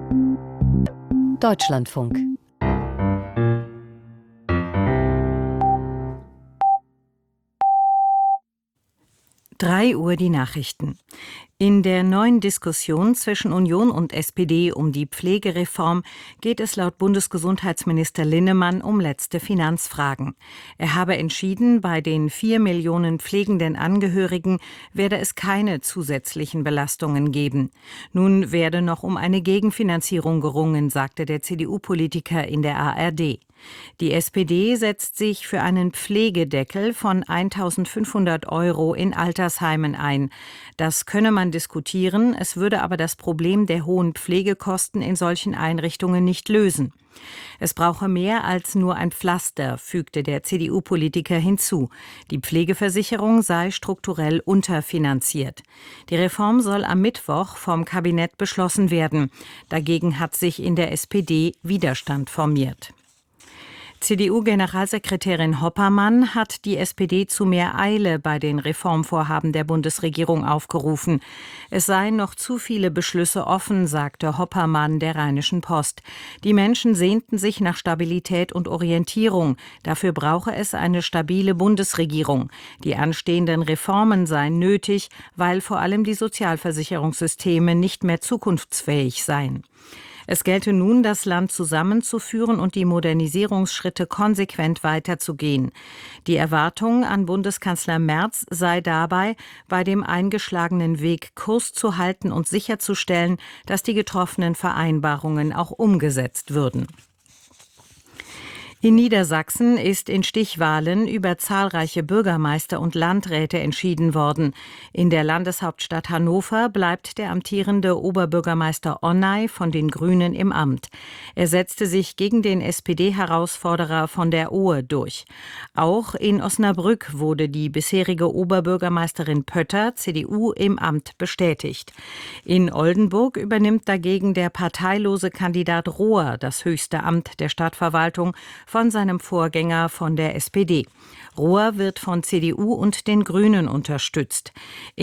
Deutschlandfunk. Drei Uhr die Nachrichten. In der neuen Diskussion zwischen Union und SPD um die Pflegereform geht es laut Bundesgesundheitsminister Linnemann um letzte Finanzfragen. Er habe entschieden, bei den 4 Millionen pflegenden Angehörigen werde es keine zusätzlichen Belastungen geben. Nun werde noch um eine Gegenfinanzierung gerungen, sagte der CDU-Politiker in der ARD. Die SPD setzt sich für einen Pflegedeckel von 1.500 € in Altersheimen ein. Das könne man diskutieren, es würde aber das Problem der hohen Pflegekosten in solchen Einrichtungen nicht lösen. Es brauche mehr als nur ein Pflaster, fügte der CDU-Politiker hinzu. Die Pflegeversicherung sei strukturell unterfinanziert. Die Reform soll am Mittwoch vom Kabinett beschlossen werden. Dagegen hat sich in der SPD Widerstand formiert. CDU-Generalsekretärin Hoppermann hat die SPD zu mehr Eile bei den Reformvorhaben der Bundesregierung aufgerufen. Es seien noch zu viele Beschlüsse offen, sagte Hoppermann der Rheinischen Post. Die Menschen sehnten sich nach Stabilität und Orientierung. Dafür brauche es eine stabile Bundesregierung. Die anstehenden Reformen seien nötig, weil vor allem die Sozialversicherungssysteme nicht mehr zukunftsfähig seien. Es gelte nun, das Land zusammenzuführen und die Modernisierungsschritte konsequent weiterzugehen. Die Erwartung an Bundeskanzler Merz sei dabei, bei dem eingeschlagenen Weg Kurs zu halten und sicherzustellen, dass die getroffenen Vereinbarungen auch umgesetzt würden. In Niedersachsen ist in Stichwahlen über zahlreiche Bürgermeister und Landräte entschieden worden. In der Landeshauptstadt Hannover bleibt der amtierende Oberbürgermeister Onay von den Grünen im Amt. Er setzte sich gegen den SPD-Herausforderer von der Ohe durch. Auch in Osnabrück wurde die bisherige Oberbürgermeisterin Pötter, CDU, im Amt bestätigt. In Oldenburg übernimmt dagegen der parteilose Kandidat Rohr das höchste Amt der Stadtverwaltung von seinem Vorgänger von der SPD. Rohr wird von CDU und den Grünen unterstützt.